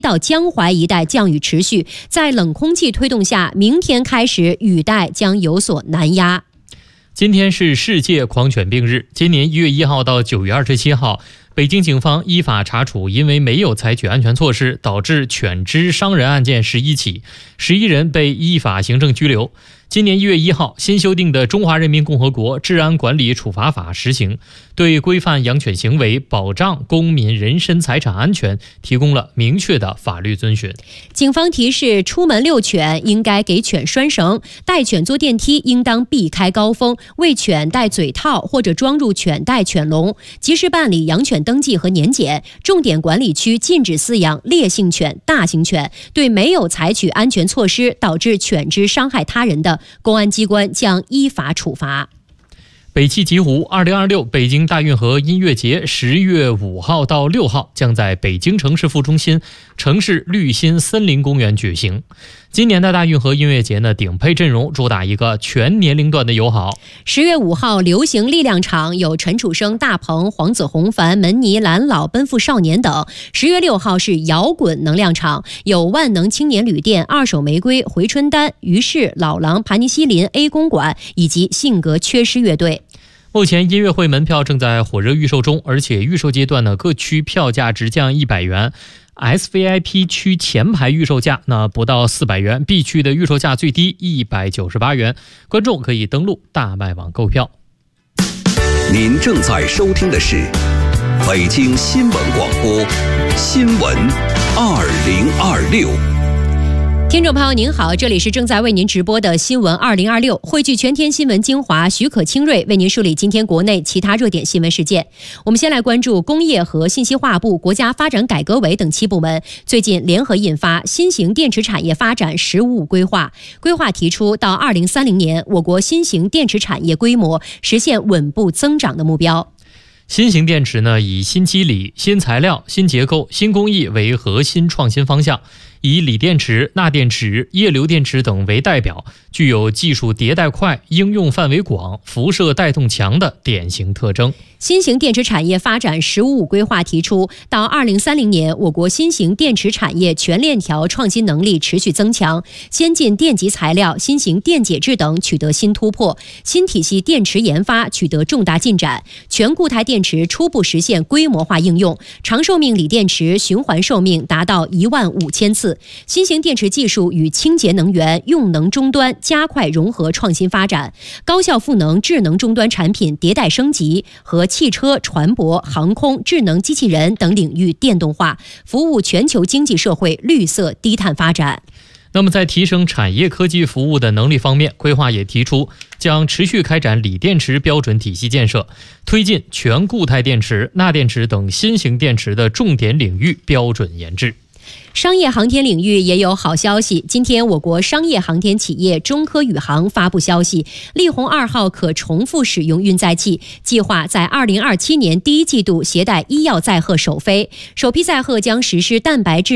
到江淮一带降雨持续，在冷空气推动下，明天开始雨带将有所南压。 今天是世界狂犬病日，今年1月1号到9月27号，北京警方依法查处因为没有采取安全措施导致犬只伤人案件11起，11人被依法行政拘留。今年1月1号，新修订的《中华人民共和国治安管理处罚法》实行，对规范养犬行为、保障公民人身财产安全提供了明确的法律遵循。 警方提示：出门遛犬应该给犬拴绳，带犬坐电梯应当避开高峰，为犬戴嘴套或者装入犬袋、犬笼，及时办理养犬登记和年检。重点管理区禁止饲养烈性犬、大型犬，对没有采取安全措施导致犬只伤害他人的，公安机关将依法处罚。 北汽极狐2026北京大运河音乐节10月5号到6号将在北京城市副中心城市绿心森林公园举行。今年的大运河音乐节呢，顶配阵容主打一个全年龄段的友好。 10月5号流行力量场有陈楚生、大鹏、黄子弘、樊、门尼、蓝老、奔赴少年等。10月6号是摇滚能量场，有万能青年旅店、二手玫瑰、回春丹、于是、老狼、盘尼西林、A 公馆以及性格缺失乐队。 目前音乐会门票正在火热预售中，而且预售阶段呢，各区票价直降100元。SVIP 区前排预售价不到400元 ，B 区的预售价最低198元。观众可以登录大麦网购票。 您正在收听的是北京新闻广播新闻2026。 听众朋友您好，这里是正在为您直播的新闻2026，汇聚全天新闻精华，许可清锐为您梳理今天国内其他热点新闻事件。我们先来关注工业和信息化部、国家发展改革委等7部门最近联合印发新型电池产业发展15规划，规划提出到2030年，我国新型电池产业规模实现稳步增长的目标。 新型电池呢，以新机理、新材料、新结构、新工艺为核心创新方向，以锂电池、钠电池、液流电池等为代表，具有技术迭代快、应用范围广、辐射带动强的典型特征。 新型电池产业发展15规划提出，到2030年，我国新型电池产业全链条创新能力持续增强，先进电极材料、新型电解质等取得新突破，新体系电池研发取得重大进展，全固态电池初步实现规模化应用，长寿命锂电池循环寿命达到15000次。新型电池技术与清洁能源、用能终端加快融合创新发展，高效赋能智能终端产品迭代升级和汽车、船舶、航空、智能机器人等领域电动化，服务全球经济社会绿色低碳发展。 那么在提升产业科技服务的能力方面，规划也提出将持续开展锂电池标准体系建设，推进全固态电池、钠电池等新型电池的重点领域标准研制。 商业航天领域也有好消息。今天，我国商业航天企业中科宇航发布消息，力宏2号可重复使用运载器计划在2027年第1季度携带医药载荷首飞，首批载荷将实施蛋白质